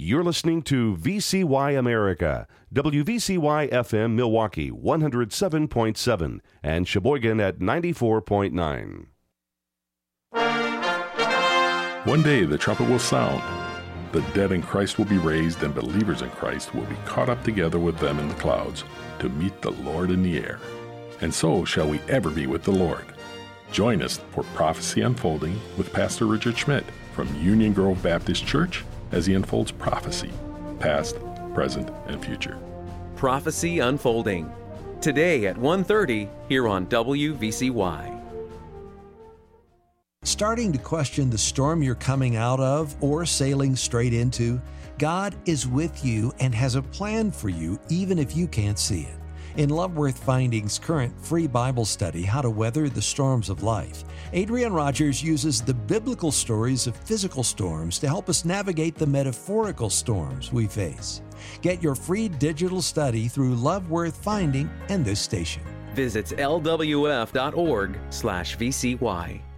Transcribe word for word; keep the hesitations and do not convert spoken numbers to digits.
You're listening to V C Y America, W V C Y F M Milwaukee one oh seven point seven and Sheboygan at ninety-four point nine. One day the trumpet will sound. The dead in Christ will be raised, and believers in Christ will be caught up together with them in the clouds to meet the Lord in the air. And so shall we ever be with the Lord. Join us for Prophecy Unfolding with Pastor Richard Schmidt from Union Grove Baptist Church as he unfolds prophecy, past, present, and future. Prophecy Unfolding, today at one thirty here on W V C Y. Starting to question the storm you're coming out of or sailing straight into? God is with you and has a plan for you even if you can't see it. In Loveworth Finding's current free Bible study, How to Weather the Storms of Life, Adrian Rogers uses the biblical stories of physical storms to help us navigate the metaphorical storms we face. Get your free digital study through Loveworth Finding and this station. Visit L W F dot org slash V C Y.